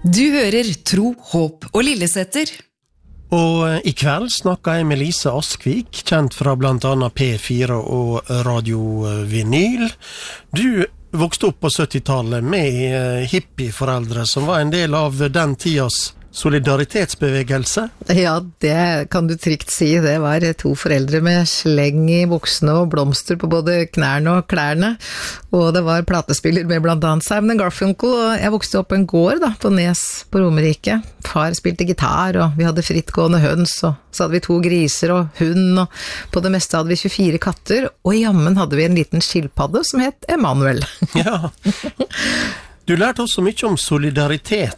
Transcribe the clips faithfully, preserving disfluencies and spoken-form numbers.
Du hører Tro, Håp og Lillesetter. Og i kveld snakker jeg med Lise Askvik, kjent fra blant annet P fire og Radio Vinyl. Du vokste opp på syttitallet med hippieforeldre som var en del av den tidas solidaritetsbevegelse. Ja, det kan du trygt si. Det var to foreldre med sleng i buksene og blomster på både knærne og klærne. Og det var platespiller med blant annet Simon and Garfunkel, og jeg vokste opp på en gård da, på Nes på Romerike. Far spilte gitar, og vi hadde frittgående høns, og så hadde vi to griser og hund, og på det meste hadde vi tjuefire katter, og i jammen hadde vi en liten skilpadde som het Emanuel. Ja. Du lærte også mye om solidaritet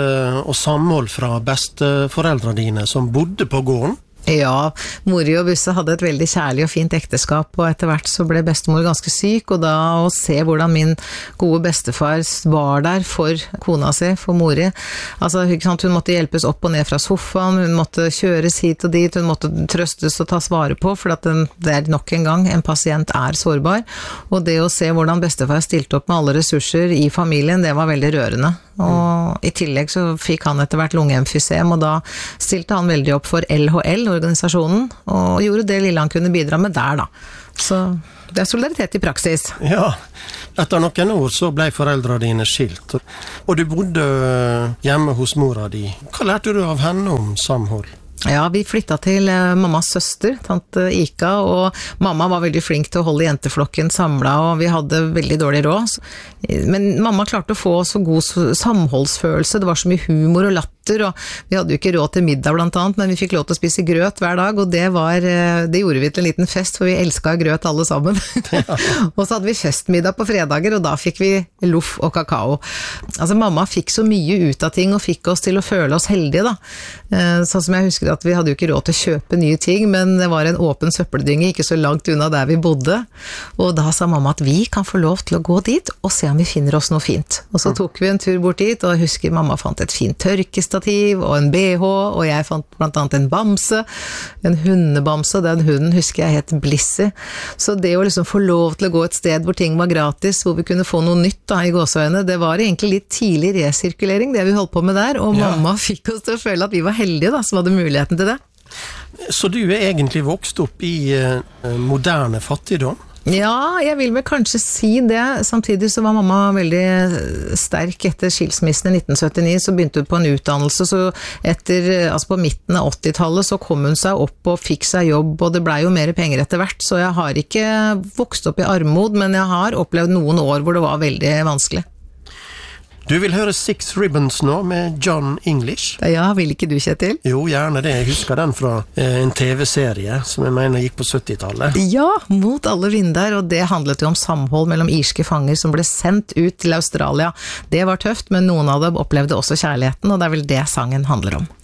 og samhold fra besteforeldrene dine som bodde på gården. Ja, Mori og Busse hadde et veldig kjærlig og fint ekteskap, og etter hvert så ble bestemor ganske syk, og da å se hvordan min gode bestefar var der for kona si, for Mori. Altså, hun måtte hjelpes opp og ned fra sofaen, hun måtte kjøres hit og dit, hun måtte trøstes og tas vare på, for at den, det er nok en gang, en pasient er sårbar. Og det å se hvordan bestefar stilte opp med alle ressurser i familien, det var veldig rørende. Og i tillegg så fikk han etter hvert lungeemfysem, og da stilte han veldig opp for L H L, organisasjonen, og gjorde det lille han kunne bidra med der da. Så det er solidaritet i praksis. Ja, etter noen år så ble foreldrene dine skilt, og du bodde hjemme hos mora di. Hva lærte du av henne om samhold? Ja, vi flyttet til mammas søster, tante Ika, og mamma var veldig flink til å holde jenteflokken samlet, og vi hadde veldig dårlig råd. Men mamma klarte å få så god samholdsfølelse, det var så mye humor og latter, og vi hadde jo ikke råd til middag blant annet, men vi fikk lov til å spise grøt hver dag, og det var, det gjorde vi til en liten fest, for vi elsket grøt alle sammen. Og så hadde vi festmiddag på fredager, og da fikk vi loff og kakao. Altså, mamma fikk så mye ut av ting, og fikk oss til å føle oss heldige, da. Sånn som jeg husker at vi hadde jo ikke råd til å kjøpe nye ting, men det var en åpen søppeldynge ikke så langt unna der vi bodde, og da sa mamma at vi kan få lov til å gå dit og se om vi finner oss noe fint. Og så tok vi en tur bort dit, og jeg husker mamma fant et fint tørkestativ og en B H, og jeg fant blant annet en bamse, en hundebamse, og den hunden husker jeg het Blissy. Så det å liksom få lov til å gå et sted hvor ting var gratis, hvor vi kunne få noe nytt da, i gåseøyne, det var egentlig litt tidlig resirkulering, det vi holdt på med der, og ja. Mamma fikk oss til å føle at vi var heldige da, som hadde muligheten til det. Så du er egentlig vokst opp i uh, moderne fattigdom? Ja, jeg vil vel kanskje si det. Samtidig så var mamma veldig sterk etter skilsmissen i nitten syttini, så begynte hun på en utdannelse, så etter, altså på midten av åttitallet så kom hun seg opp og fikk seg jobb, og det ble jo mer penger etter hvert, så jeg har ikke vokst opp i armod, men jeg har opplevd noen år hvor det var veldig vanskelig. Du vil høre Six Ribbons nå med John English? Ja, vil ikke du, Kjetil? Jo, gjerne det. Jeg husker den fra eh, en T V-serie som jeg mener gikk på syttitallet. Ja, Mot alle vinder, og det handlet jo om samhold mellom irske fanger som ble sendt ut til Australia. Det var tøft, men noen av dem opplevde også kjærligheten, og det er vel det sangen handler om.